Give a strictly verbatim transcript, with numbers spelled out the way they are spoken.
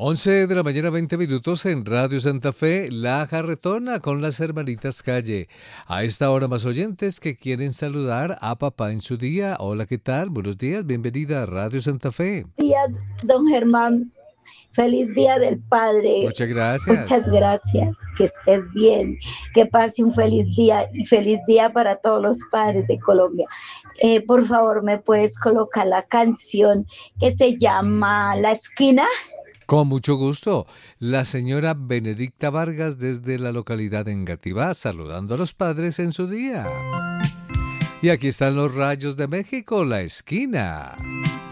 once de la mañana, veinte minutos en Radio Santa Fe, La Jarretona con las hermanitas Calle. A esta hora más oyentes que quieren saludar a papá en su día. Hola, ¿qué tal? Buenos días, bienvenida a Radio Santa Fe. Buenos días, don Germán. Feliz Día del Padre. Muchas gracias. Muchas gracias. Que estés bien. Que pase un feliz día y feliz día para todos los padres de Colombia. Eh, por favor, ¿me puedes colocar la canción que se llama La Esquina? Con mucho gusto. La señora Benedicta Vargas desde la localidad de Engativá, saludando a los padres en su día. Y aquí están los Rayos de México, La Esquina.